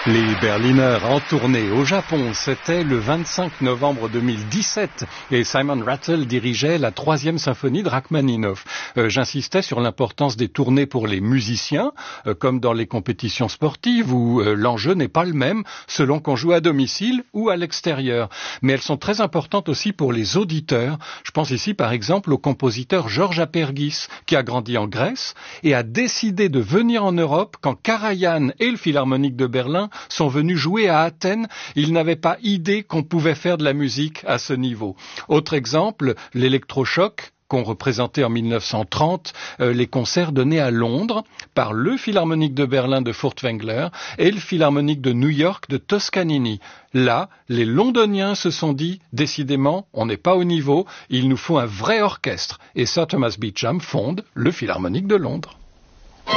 Les Berliners en tournée au Japon, c'était le 25 novembre 2017 et Simon Rattle dirigeait la 3e symphonie de Rachmaninoff. J'insistais sur l'importance des tournées pour les musiciens, comme dans les compétitions sportives où l'enjeu n'est pas le même selon qu'on joue à domicile ou à l'extérieur. Mais elles sont très importantes aussi pour les auditeurs. Je pense ici par exemple au compositeur Georges Apergis qui a grandi en Grèce et a décidé de venir en Europe quand Karajan et le Philharmonique de Berlin sont venus jouer à Athènes. Ils n'avaient pas idée qu'on pouvait faire de la musique à ce niveau. Autre exemple, l'électrochoc qu'ont représenté en 1930 les concerts donnés à Londres par le Philharmonique de Berlin de Furtwängler et le Philharmonique de New York de Toscanini. Là, les Londoniens se sont dit, décidément, on n'est pas au niveau, il nous faut un vrai orchestre. Et Sir Thomas Beecham fonde le Philharmonique de Londres.